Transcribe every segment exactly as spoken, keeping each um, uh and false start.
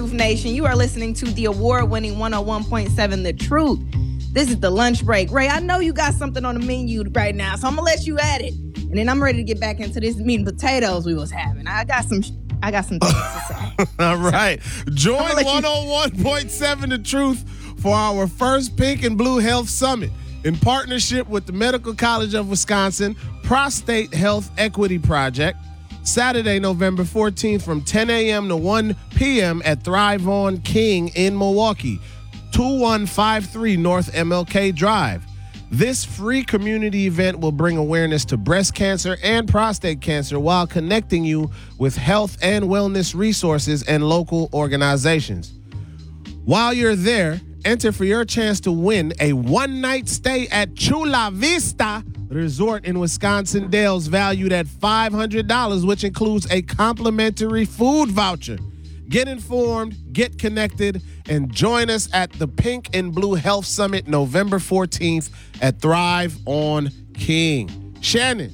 Truth Nation. You are listening to the award-winning one oh one point seven The Truth. This is the lunch break. Ray, I know you got something on the menu right now, so I'm going to let you at it. And then I'm ready to get back into this meat and potatoes we was having. I got some I got some things to say. All right. Join one oh one point seven The Truth for our first Pink and Blue Health Summit in partnership with the Medical College of Wisconsin Prostate Health Equity Project. Saturday, November fourteenth from ten a.m. to one p.m. at Thrive on King in Milwaukee, two one five three North M L K Drive. This free community event will bring awareness to breast cancer and prostate cancer while connecting you with health and wellness resources and local organizations. While you're there, enter for your chance to win a one-night stay at Chula Vista Resort in Wisconsin Dells valued at five hundred dollars, which includes a complimentary food voucher. Get informed, get connected, and join us at the Pink and Blue Health Summit November fourteenth at Thrive on King. Shannon.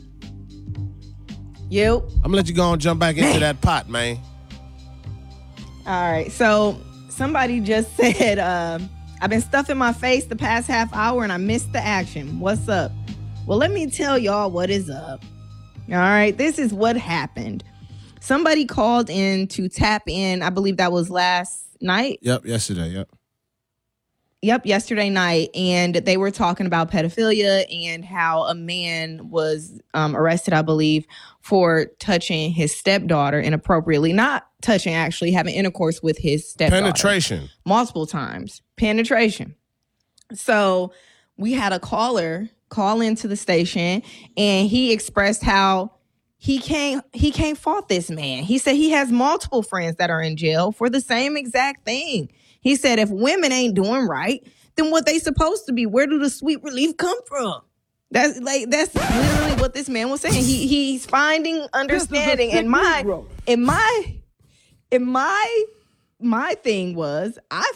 You. I'm going to let you go and jump back into that pot, man. All right. So somebody just said, uh, I've been stuffing my face the past half hour and I missed the action. What's up? Well, let me tell y'all what is up. All right. This is what happened. Somebody called in to tap in. I believe that was last night. Yep, yesterday, yep. Yep, yesterday night. And they were talking about pedophilia and how a man was um, arrested, I believe, for touching his stepdaughter inappropriately. Not touching, actually, having intercourse with his stepdaughter. Penetration. Multiple times. Penetration. So we had a caller call into the station, and he expressed how He can't he can't fault this man. He said he has multiple friends that are in jail for the same exact thing. He said if women ain't doing right, then what they supposed to be? Where do the sweet relief come from? That's like that's literally what this man was saying. He he's finding understanding. And my in my in my my thing was I